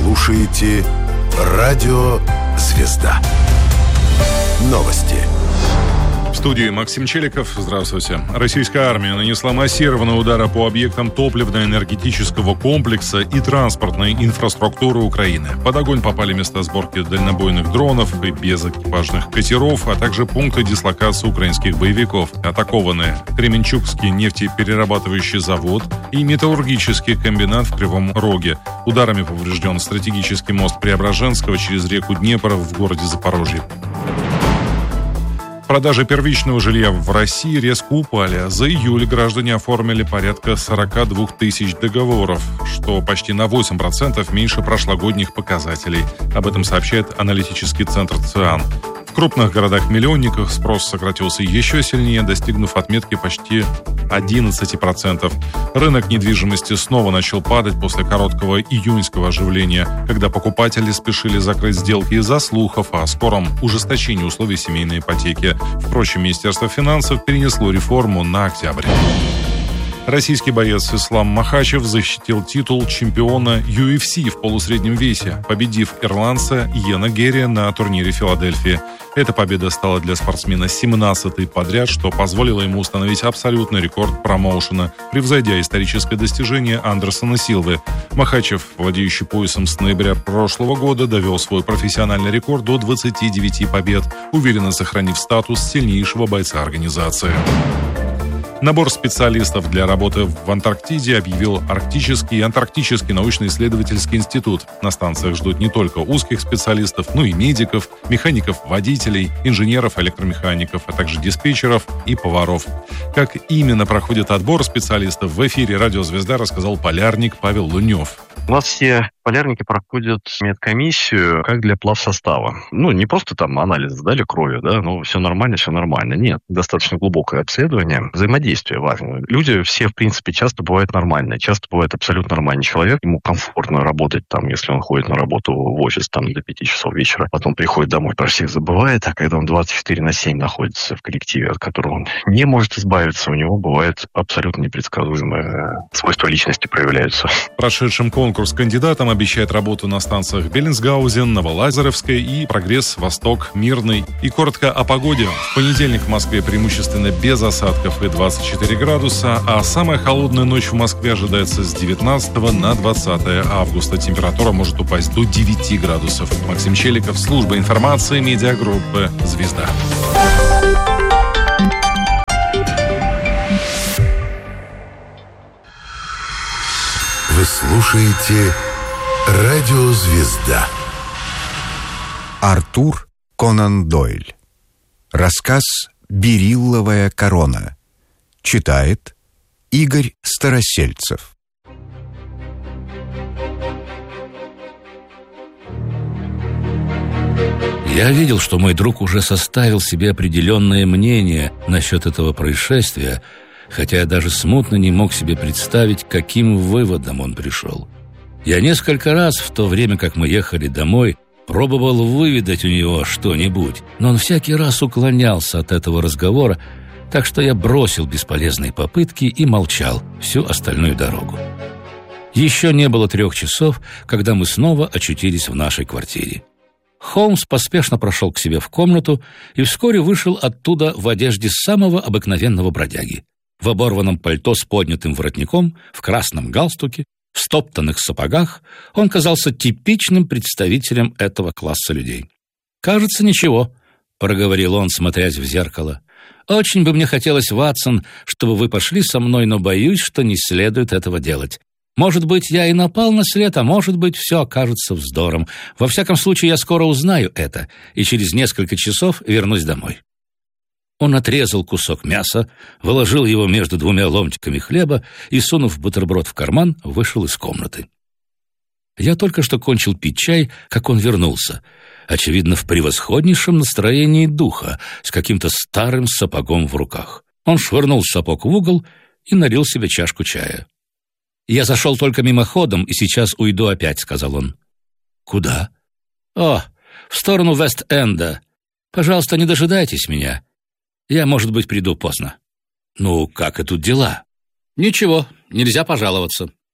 слушаете Радио Звезда. Новости. В студии Максим Челиков. Здравствуйте. Российская армия нанесла массированные удары по объектам топливно-энергетического комплекса и транспортной инфраструктуры Украины. Под огонь попали места сборки дальнобойных дронов и безэкипажных катеров, а также пункты дислокации украинских боевиков. Атакованы Кременчугский нефтеперерабатывающий завод и металлургический комбинат в Кривом Роге. Ударами поврежден стратегический мост Преображенского через реку Днепр в городе Запорожье. Продажи первичного жилья в России резко упали. За июль граждане оформили порядка 42 тысяч договоров, что почти на 8% меньше прошлогодних показателей. Об этом сообщает аналитический центр ЦИАН. В крупных городах-миллионниках спрос сократился еще сильнее, достигнув отметки почти 11%. Рынок недвижимости снова начал падать после короткого июньского оживления, когда покупатели спешили закрыть сделки из-за слухов о скором ужесточении условий семейной ипотеки. Впрочем, Министерство финансов перенесло реформу на октябрь. Российский боец Ислам Махачев защитил титул чемпиона UFC в полусреднем весе, победив ирландца Йена Герри на турнире в Филадельфии. Эта победа стала для спортсмена 17-й подряд, что позволило ему установить абсолютный рекорд промоушена, превзойдя историческое достижение Андерсона Силвы. Махачев, владеющий поясом с ноября прошлого года, довел свой профессиональный рекорд до 29 побед, уверенно сохранив статус сильнейшего бойца организации. Набор специалистов для работы в Антарктиде объявил Арктический и Антарктический научно-исследовательский институт. На станциях ждут не только узких специалистов, но и медиков, механиков, водителей, инженеров, электромехаников, а также диспетчеров и поваров. Как именно проходит отбор специалистов, в эфире «Радио Звезда» рассказал полярник Павел Лунев. У нас все полярники проходят медкомиссию как для плавсостава. Не просто там анализ сдали крови, все нормально. Нет, достаточно глубокое обследование. Взаимодействие важно. Люди все, в принципе, часто бывают нормальные. Часто бывает абсолютно нормальный человек. Ему комфортно работать там, если он ходит на работу в офис там до 5 часов вечера. Потом приходит домой, про всех забывает. А когда он 24/7 находится в коллективе, от которого он не может избавиться, у него бывает абсолютно непредсказуемые свойства личности проявляются. Прошедшим конкурс кандидатам обещает работу на станциях Беллинсгаузен, Новолазаревская и Прогресс, Восток, Мирный. И коротко о погоде. В понедельник в Москве преимущественно без осадков и 24 градуса, а самая холодная ночь в Москве ожидается с 19 на 20 августа. Температура может упасть до 9 градусов. Максим Челиков, служба информации, медиагруппы «Звезда». Вы слушаете Радио Звезда. Артур Конан Дойль. Рассказ «Берилловая корона». Читает Игорь Старосельцев. Я видел, что мой друг уже составил себе определенное мнение насчет этого происшествия, хотя я даже смутно не мог себе представить, к каким выводам он пришел. Я несколько раз, в то время как мы ехали домой, пробовал выведать у него что-нибудь, но он всякий раз уклонялся от этого разговора, так что я бросил бесполезные попытки и молчал всю остальную дорогу. Еще не было 3 часов, когда мы снова очутились в нашей квартире. Холмс поспешно прошел к себе в комнату и вскоре вышел оттуда в одежде самого обыкновенного бродяги. В оборванном пальто с поднятым воротником, в красном галстуке, в стоптанных сапогах он казался типичным представителем этого класса людей. «Кажется, ничего», — проговорил он, смотрясь в зеркало. «Очень бы мне хотелось, Ватсон, чтобы вы пошли со мной, но боюсь, что не следует этого делать. Может быть, я и напал на след, а может быть, все окажется вздором. Во всяком случае, я скоро узнаю это, и через несколько часов вернусь домой». Он отрезал кусок мяса, выложил его между 2 ломтиками хлеба и, сунув бутерброд в карман, вышел из комнаты. Я только что кончил пить чай, как он вернулся, очевидно, в превосходнейшем настроении духа, с каким-то старым сапогом в руках. Он швырнул сапог в угол и налил себе чашку чая. «Я зашел только мимоходом и сейчас уйду опять», — сказал он. «Куда?» «О, в сторону Вест-Энда. Пожалуйста, не дожидайтесь меня. Я, может быть, приду поздно». «Ну, как и тут дела?» «Ничего, нельзя пожаловаться».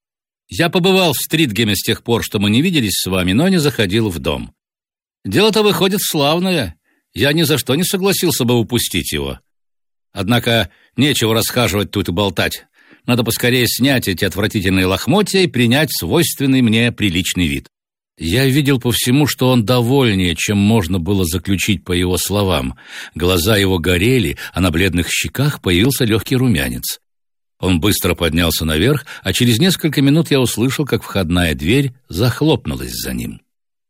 Я побывал в Стритгеме с тех пор, что мы не виделись с вами, но не заходил в дом. Дело-то выходит славное. Я ни за что не согласился бы упустить его. Однако нечего расхаживать тут и болтать. Надо поскорее снять эти отвратительные лохмотья и принять свойственный мне приличный вид. Я видел по всему, что он довольнее, чем можно было заключить по его словам. Глаза его горели, а на бледных щеках появился легкий румянец. Он быстро поднялся наверх, а через несколько минут я услышал, как входная дверь захлопнулась за ним.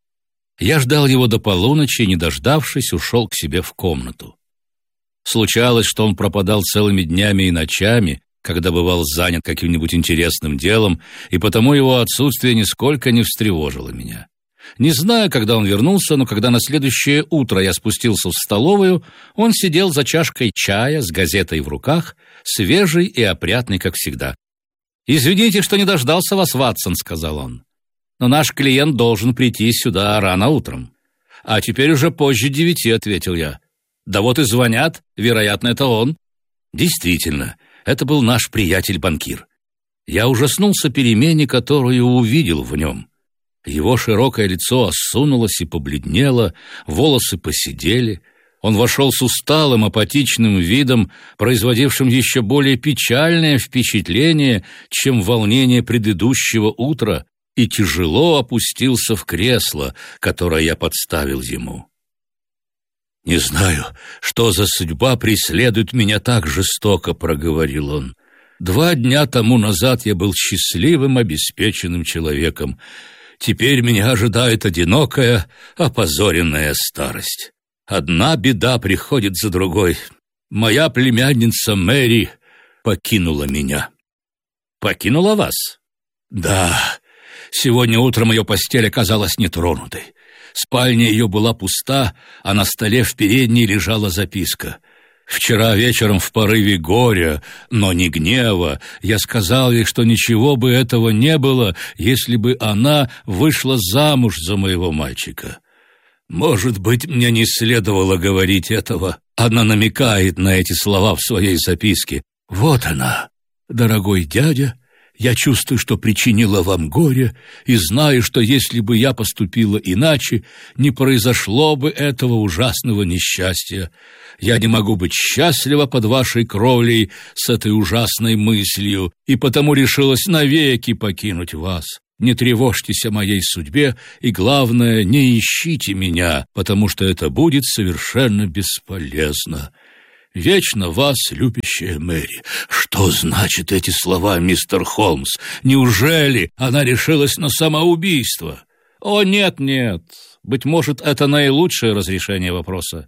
Я ждал его до полуночи и, не дождавшись, ушел к себе в комнату. Случалось, что он пропадал целыми днями и ночами, когда бывал занят каким-нибудь интересным делом, и потому его отсутствие нисколько не встревожило меня. Не знаю, когда он вернулся, но когда на следующее утро я спустился в столовую, он сидел за чашкой чая с газетой в руках, свежий и опрятный, как всегда. «Извините, что не дождался вас, Ватсон», — сказал он. «Но наш клиент должен прийти сюда рано утром». «А теперь уже позже 9, — ответил я. «Да вот и звонят, вероятно, это он». Действительно, это был наш приятель-банкир. Я ужаснулся перемене, которую увидел в нем. Его широкое лицо осунулось и побледнело, волосы поседели. Он вошел с усталым, апатичным видом, производившим еще более печальное впечатление, чем волнение предыдущего утра, и тяжело опустился в кресло, которое я подставил ему. «Не знаю, что за судьба преследует меня так жестоко», — проговорил он. «2 дня тому назад я был счастливым, обеспеченным человеком. Теперь меня ожидает одинокая, опозоренная старость. Одна беда приходит за другой. Моя племянница Мэри покинула меня». «Покинула вас?» «Да. Сегодня утром ее постель оказалась нетронутой. Спальня ее была пуста, а на столе в передней лежала записка. Вчера вечером в порыве горя, но не гнева, я сказал ей, что ничего бы этого не было, если бы она вышла замуж за моего мальчика. Может быть, мне не следовало говорить этого. Она намекает на эти слова в своей записке. Вот она, дорогой дядя. Я чувствую, что причинила вам горе, и знаю, что если бы я поступила иначе, не произошло бы этого ужасного несчастья. Я не могу быть счастлива под вашей кровлей с этой ужасной мыслью, и потому решилась навеки покинуть вас. Не тревожьтесь о моей судьбе, и, главное, не ищите меня, потому что это будет совершенно бесполезно. Вечно вас любящая Мэри». «Что значит эти слова, мистер Холмс? Неужели она решилась на самоубийство?» «О, нет. Быть может, это наилучшее разрешение вопроса.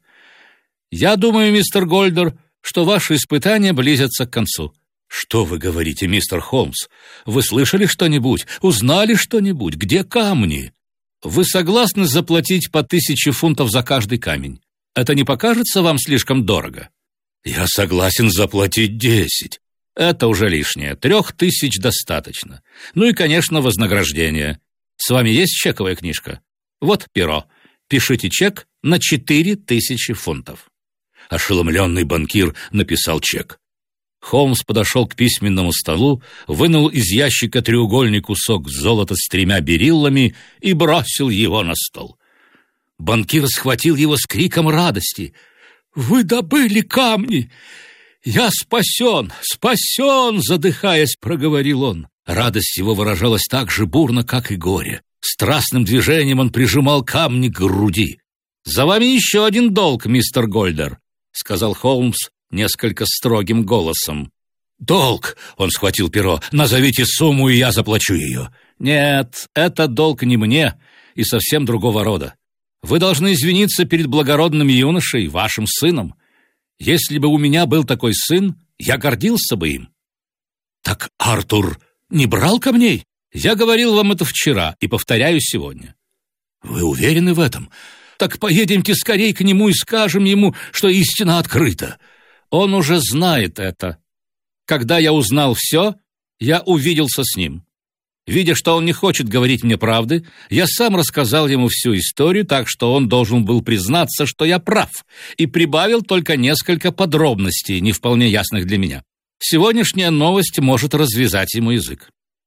Я думаю, мистер Гольдер, что ваши испытания близятся к концу». «Что вы говорите, мистер Холмс? Вы слышали что-нибудь? Узнали что-нибудь? Где камни? Вы согласны заплатить по 1000 фунтов за каждый камень? Это не покажется вам слишком дорого?» «Я согласен заплатить 10. Это уже лишнее. 3000 достаточно. Ну и, конечно, вознаграждение. С вами есть чековая книжка? Вот перо. Пишите чек на 4000 фунтов». Ошеломленный банкир написал чек. Холмс подошел к письменному столу, вынул из ящика треугольный кусок золота с 3 бериллами и бросил его на стол. Банкир схватил его с криком радости. «Вы добыли камни! Я спасен! Спасен!» задыхаясь, проговорил он. Радость его выражалась так же бурно, как и горе. Страстным движением он прижимал камни к груди. «За вами еще один долг, мистер Гольдер», — сказал Холмс несколько строгим голосом. «Долг!» — он схватил перо. «Назовите сумму, и я заплачу ее». «Нет, это долг не мне и совсем другого рода. Вы должны извиниться перед благородным юношей, вашим сыном. Если бы у меня был такой сын, я гордился бы им». «Так Артур не брал камней?» «Я говорил вам это вчера и повторяю сегодня». «Вы уверены в этом? Так поедемте скорей к нему и скажем ему, что истина открыта». «Он уже знает это. Когда я узнал все, я увиделся с ним. Видя, что он не хочет говорить мне правды, я сам рассказал ему всю историю, так что он должен был признаться, что я прав, и прибавил только несколько подробностей, не вполне ясных для меня. Сегодняшняя новость может развязать ему язык».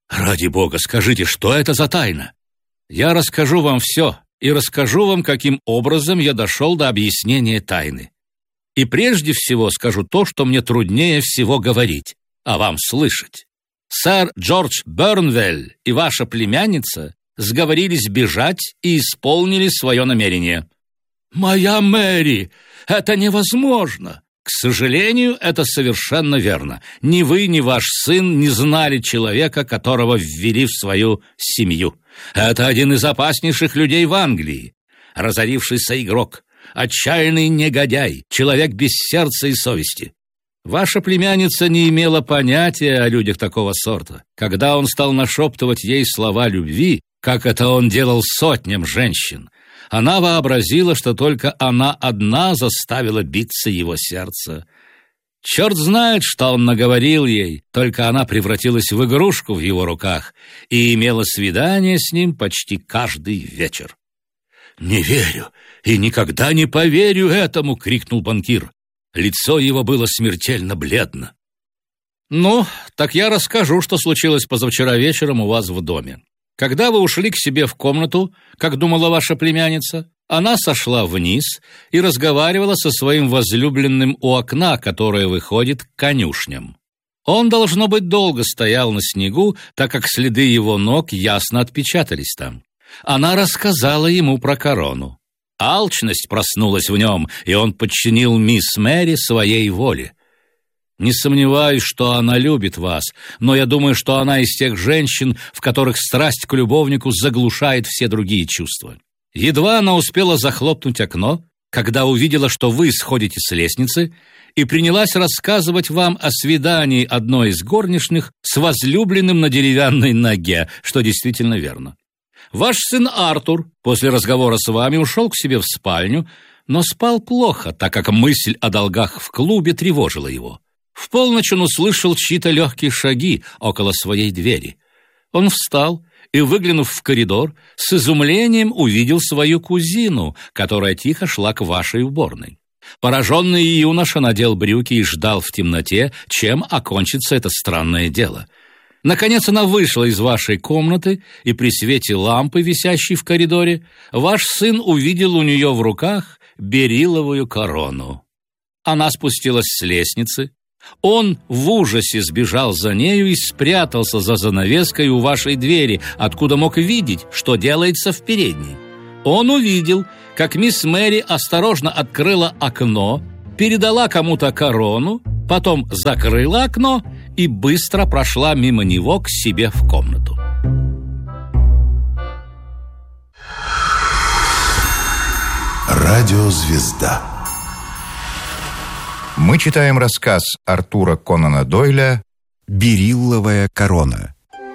«Ради бога, скажите, что это за тайна?» «Я расскажу вам все, и расскажу вам, каким образом я дошел до объяснения тайны. И прежде всего скажу то, что мне труднее всего говорить, а вам слышать. Сэр Джордж Бернвелл и ваша племянница сговорились бежать и исполнили свое намерение». «Моя Мэри, это невозможно!» «К сожалению, это совершенно верно. Ни вы, ни ваш сын не знали человека, которого ввели в свою семью. Это один из опаснейших людей в Англии. Разорившийся игрок, отчаянный негодяй, человек без сердца и совести. Ваша племянница не имела понятия о людях такого сорта. Когда он стал нашептывать ей слова любви, как это он делал сотням женщин, она вообразила, что только она одна заставила биться его сердце. Черт знает, что он наговорил ей, только она превратилась в игрушку в его руках и имела свидание с ним почти каждый вечер. «Не верю и никогда не поверю этому!» — крикнул банкир. Лицо его было смертельно бледно. «Ну, так я расскажу, что случилось позавчера вечером у вас в доме. Когда вы ушли к себе в комнату, как думала ваша племянница, она сошла вниз и разговаривала со своим возлюбленным у окна, которое выходит к конюшням. Он, должно быть, долго стоял на снегу, так как следы его ног ясно отпечатались там. Она рассказала ему про корону. Алчность проснулась в нем, и он подчинил мисс Мэри своей воле. Не сомневаюсь, что она любит вас, но я думаю, что она из тех женщин, в которых страсть к любовнику заглушает все другие чувства. Едва она успела захлопнуть окно, когда увидела, что вы сходите с лестницы, и принялась рассказывать вам о свидании одной из горничных с возлюбленным на деревянной ноге, что действительно верно. Ваш сын Артур после разговора с вами ушел к себе в спальню, но спал плохо, так как мысль о долгах в клубе тревожила его. В полночь он услышал чьи-то легкие шаги около своей двери. Он встал и, выглянув в коридор, с изумлением увидел свою кузину, которая тихо шла к вашей уборной. Пораженный юноша надел брюки и ждал в темноте, чем окончится это странное дело. Наконец она вышла из вашей комнаты, и при свете лампы, висящей в коридоре, ваш сын увидел у нее в руках берилловую корону. Она спустилась с лестницы. Он в ужасе сбежал за нею и спрятался за занавеской у вашей двери, откуда мог видеть, что делается в передней. Он увидел, как мисс Мэри осторожно открыла окно, передала кому-то корону, потом закрыла окно и быстро прошла мимо него к себе в комнату. Радиозвезда. Мы читаем рассказ Артура Конана Дойля «Берилловая корона».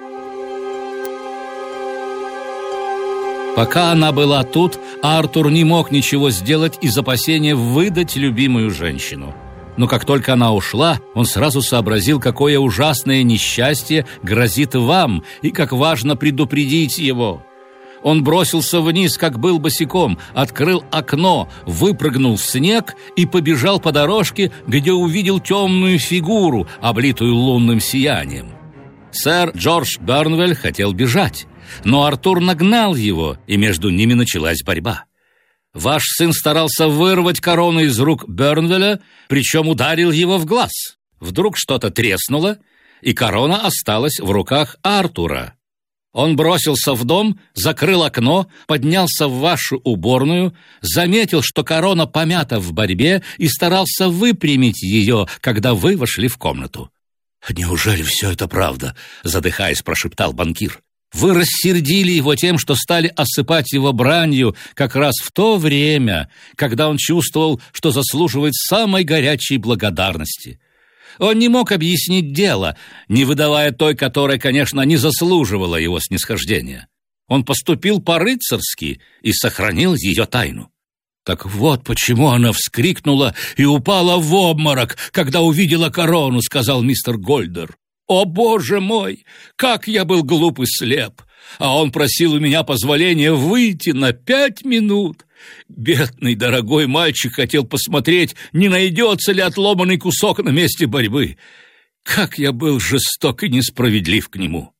Пока она была тут, Артур не мог ничего сделать из опасения выдать любимую женщину. Но как только она ушла, он сразу сообразил, какое ужасное несчастье грозит вам и как важно предупредить его. Он бросился вниз, как был босиком, открыл окно, выпрыгнул в снег и побежал по дорожке, где увидел темную фигуру, облитую лунным сиянием. Сэр Джордж Бернвелл хотел бежать, но Артур нагнал его, и между ними началась борьба. Ваш сын старался вырвать корону из рук Бернвелля, причем ударил его в глаз. Вдруг что-то треснуло, и корона осталась в руках Артура. Он бросился в дом, закрыл окно, поднялся в вашу уборную, заметил, что корона помята в борьбе, и старался выпрямить ее, когда вы вошли в комнату. «Неужели все это правда?» — задыхаясь, прошептал банкир. «Вы рассердили его тем, что стали осыпать его бранью как раз в то время, когда он чувствовал, что заслуживает самой горячей благодарности. Он не мог объяснить дело, не выдавая той, которая, конечно, не заслуживала его снисхождения. Он поступил по-рыцарски и сохранил ее тайну. Так вот почему она вскрикнула и упала в обморок, когда увидела корону», — сказал мистер Гольдер. «О, Боже мой, как я был глуп и слеп! А он просил у меня позволения выйти на 5 минут. Бедный дорогой мальчик хотел посмотреть, не найдется ли отломанный кусок на месте борьбы. Как я был жесток и несправедлив к нему!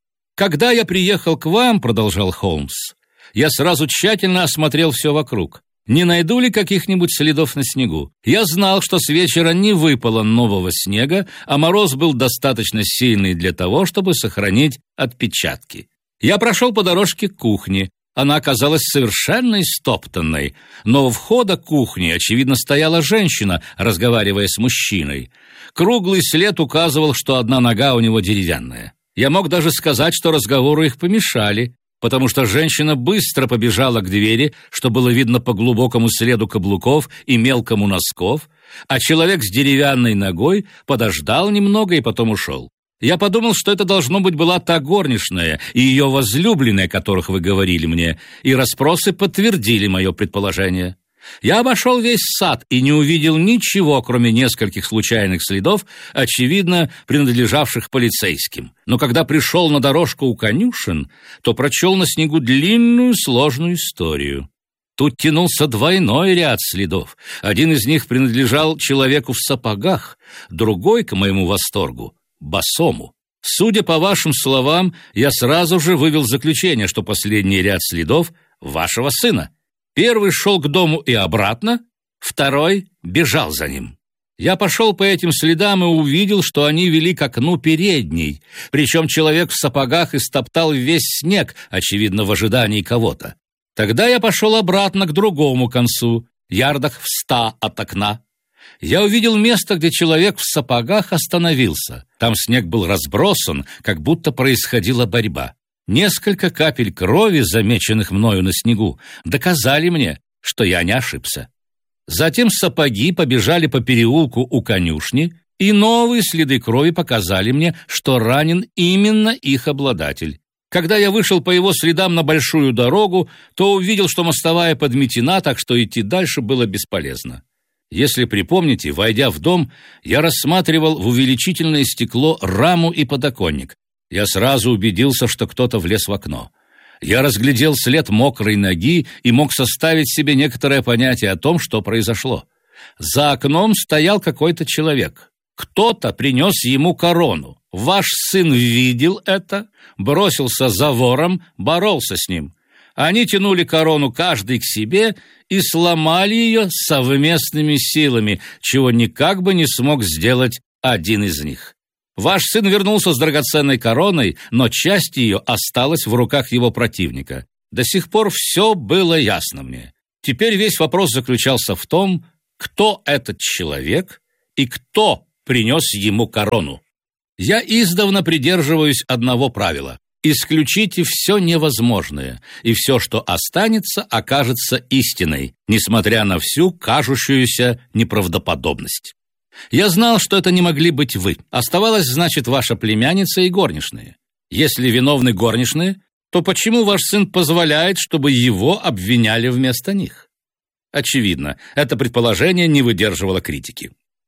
«Когда я приехал к вам, — продолжал Холмс, — я сразу тщательно осмотрел все вокруг. Не найду ли каких-нибудь следов на снегу? Я знал, что с вечера не выпало нового снега, а мороз был достаточно сильный для того, чтобы сохранить отпечатки. Я прошел по дорожке к кухне. Она оказалась совершенно истоптанной, но у входа к кухне, очевидно, стояла женщина, разговаривая с мужчиной. Круглый след указывал, что одна нога у него деревянная. Я мог даже сказать, что разговору их помешали, потому что женщина быстро побежала к двери, что было видно по глубокому следу каблуков и мелкому носков, а человек с деревянной ногой подождал немного и потом ушел. Я подумал, что это, должно быть, была та горничная и ее возлюбленная, о которых вы говорили мне, и расспросы подтвердили мое предположение. Я обошел весь сад и не увидел ничего, кроме нескольких случайных следов, очевидно, принадлежавших полицейским. Но когда пришел на дорожку у конюшен, то прочел на снегу длинную сложную историю. Тут тянулся двойной ряд следов. Один из них принадлежал человеку в сапогах, другой, к моему восторгу, босому. Судя по вашим словам, я сразу же вывел заключение, что последний ряд следов вашего сына. Первый шел к дому и обратно, второй бежал за ним. Я пошел по этим следам и увидел, что они вели к окну передней, причем человек в сапогах истоптал весь снег, очевидно, в ожидании кого-то. Тогда я пошел обратно к другому концу, ярдах в 100 от окна. Я увидел место, где человек в сапогах остановился. Там снег был разбросан, как будто происходила борьба. Несколько капель крови, замеченных мною на снегу, доказали мне, что я не ошибся. Затем сапоги побежали по переулку у конюшни, и новые следы крови показали мне, что ранен именно их обладатель. Когда я вышел по его следам на большую дорогу, то увидел, что мостовая подметена, так что идти дальше было бесполезно. Если припомните, войдя в дом, я рассматривал в увеличительное стекло раму и подоконник. Я сразу убедился, что кто-то влез в окно. Я разглядел след мокрой ноги и мог составить себе некоторое понятие о том, что произошло. За окном стоял какой-то человек. Кто-то принес ему корону. Ваш сын видел это, бросился за вором, боролся с ним. Они тянули корону каждый к себе и сломали ее совместными силами, чего никак бы не смог сделать один из них. Ваш сын вернулся с драгоценной короной, но часть ее осталась в руках его противника. До сих пор все было ясно мне. Теперь весь вопрос заключался в том, кто этот человек и кто принес ему корону. Я издавна придерживаюсь одного правила. Исключите все невозможное, и все, что останется, окажется истиной, несмотря на всю кажущуюся неправдоподобность. Я знал, что это не могли быть вы. Оставалась, значит, ваша племянница и горничная. Если виновны горничные, то почему ваш сын позволяет, чтобы его обвиняли вместо них? Очевидно, это предположение не выдерживало критики.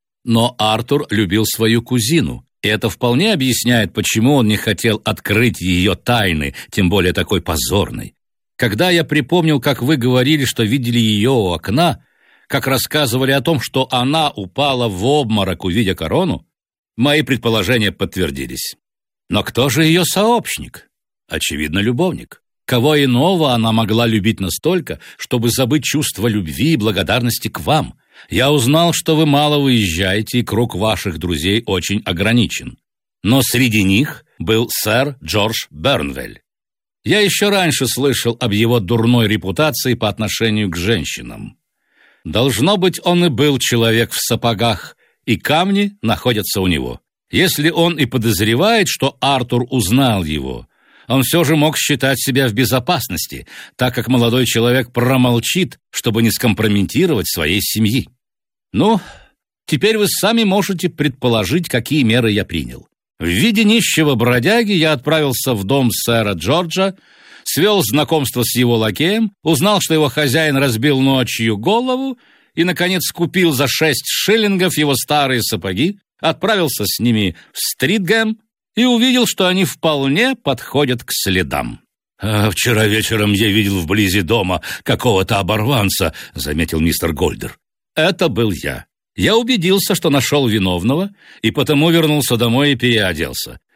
Но Артур любил свою кузину, и это вполне объясняет, почему он не хотел открыть ее тайны, тем более такой позорной. Когда я припомнил, как вы говорили, что видели ее у окна, как рассказывали о том, что она упала в обморок, увидя корону, мои предположения подтвердились. Но кто же ее сообщник? Очевидно, любовник. Кого иного она могла любить настолько, чтобы забыть чувство любви и благодарности к вам? Я узнал, что вы мало выезжаете, и круг ваших друзей очень ограничен. Но среди них был сэр Джордж Бернвель. Я еще раньше слышал об его дурной репутации по отношению к женщинам. Должно быть, он и был человек в сапогах, и камни находятся у него. Если он и подозревает, что Артур узнал его, он все же мог считать себя в безопасности, так как молодой человек промолчит, чтобы не скомпрометировать своей семьи. Ну, теперь вы сами можете предположить, какие меры я принял. В виде нищего бродяги я отправился в дом сэра Джорджа, свел знакомство с его лакеем, узнал, что его хозяин разбил ночью голову и, наконец, купил за 6 шиллингов его старые сапоги, отправился с ними в Стритгэм и увидел, что они вполне подходят к следам. «Вчера вечером я видел вблизи дома какого-то оборванца», — заметил мистер Гольдер. «Это был я. Я убедился, что нашел виновного, и потому вернулся домой и переоделся.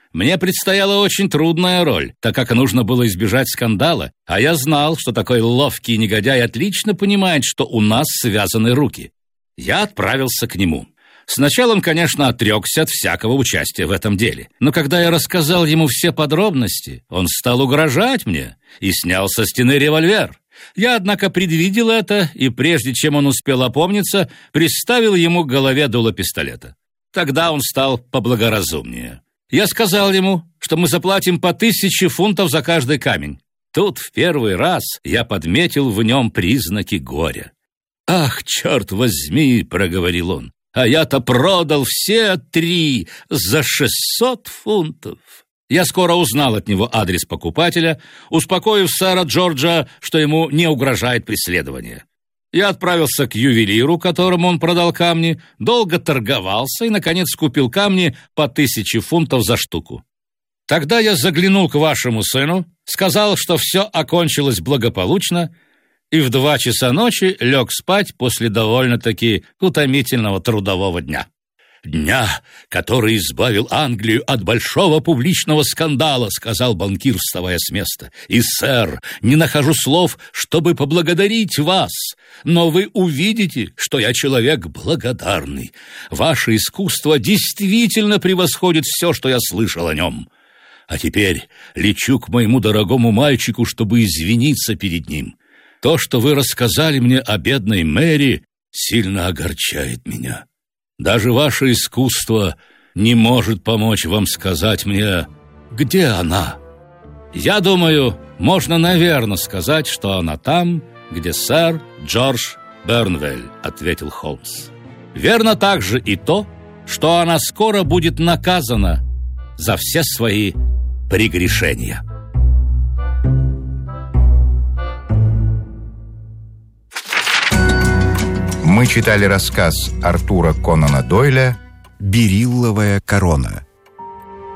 Мне предстояла очень трудная роль, так как нужно было избежать скандала, а я знал, что такой ловкий негодяй отлично понимает, что у нас связаны руки. Я отправился к нему. Сначала он, конечно, отрекся от всякого участия в этом деле. Но когда я рассказал ему все подробности, он стал угрожать мне и снял со стены револьвер. Я, однако, предвидел это, и прежде чем он успел опомниться, приставил ему к голове дуло пистолета. Тогда он стал поблагоразумнее. Я сказал ему, что мы заплатим по 1000 фунтов за каждый камень. Тут в первый раз я подметил в нем признаки горя. «Ах, черт возьми!» — проговорил он. «А я-то продал все 3 за 600 фунтов». Я скоро узнал от него адрес покупателя, успокоив сэра Джорджа, что ему не угрожает преследование. Я отправился к ювелиру, которому он продал камни, долго торговался и, наконец, купил камни по 1000 фунтов за штуку. Тогда я заглянул к вашему сыну, сказал, что все окончилось благополучно, и в 2 часа ночи лег спать после довольно-таки утомительного трудового дня. «Дня, который избавил Англию от большого публичного скандала», — сказал банкир, вставая с места. «И, сэр, не нахожу слов, чтобы поблагодарить вас, но вы увидите, что я человек благодарный. Ваше искусство действительно превосходит все, что я слышал о нем. А теперь лечу к моему дорогому мальчику, чтобы извиниться перед ним. То, что вы рассказали мне о бедной Мэри, сильно огорчает меня. Даже ваше искусство не может помочь вам сказать мне, где она. Я думаю, можно, наверное, сказать, что она там, где сэр Джордж Бернвелл», — ответил Холмс. «Верно также и то, что она скоро будет наказана за все свои прегрешения». Мы читали рассказ Артура Конана Дойля «Берилловая корона».